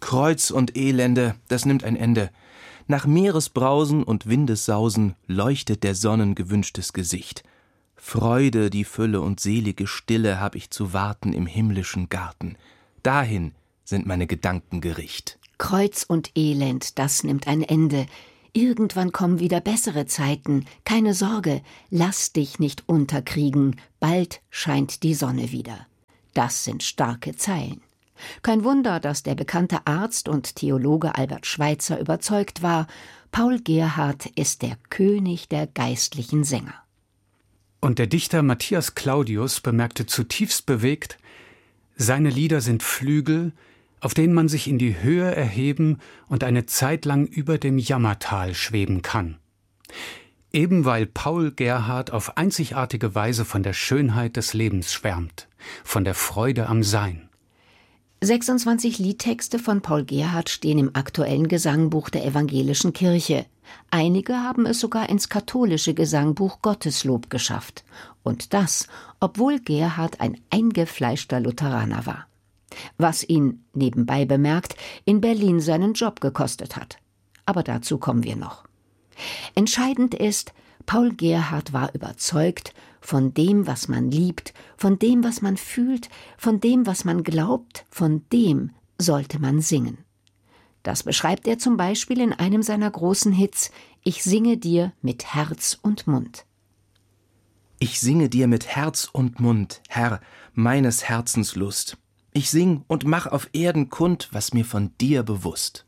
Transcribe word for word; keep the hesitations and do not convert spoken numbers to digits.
Kreuz und Elende, das nimmt ein Ende. Nach Meeresbrausen und Windessausen leuchtet der Sonnen gewünschtes Gesicht. Freude, die Fülle und selige Stille hab ich zu warten im himmlischen Garten. Dahin sind meine Gedanken gericht. Kreuz und Elend, das nimmt ein Ende. Irgendwann kommen wieder bessere Zeiten. Keine Sorge, lass dich nicht unterkriegen. Bald scheint die Sonne wieder. Das sind starke Zeilen. Kein Wunder, dass der bekannte Arzt und Theologe Albert Schweitzer überzeugt war, Paul Gerhardt ist der König der geistlichen Sänger. Und der Dichter Matthias Claudius bemerkte zutiefst bewegt: Seine Lieder sind Flügel, auf denen man sich in die Höhe erheben und eine Zeit lang über dem Jammertal schweben kann. Eben weil Paul Gerhardt auf einzigartige Weise von der Schönheit des Lebens schwärmt, von der Freude am Sein. sechsundzwanzig Liedtexte von Paul Gerhardt stehen im aktuellen Gesangbuch der Evangelischen Kirche. Einige haben es sogar ins katholische Gesangbuch Gotteslob geschafft. Und das, obwohl Gerhardt ein eingefleischter Lutheraner war. Was ihn, nebenbei bemerkt, in Berlin seinen Job gekostet hat. Aber dazu kommen wir noch. Entscheidend ist, Paul Gerhardt war überzeugt von dem, was man liebt, von dem, was man fühlt, von dem, was man glaubt, von dem sollte man singen. Das beschreibt er zum Beispiel in einem seiner großen Hits »Ich singe dir mit Herz und Mund«. Ich singe dir mit Herz und Mund, Herr, meines Herzens Lust. Ich sing und mach auf Erden kund, was mir von dir bewusst.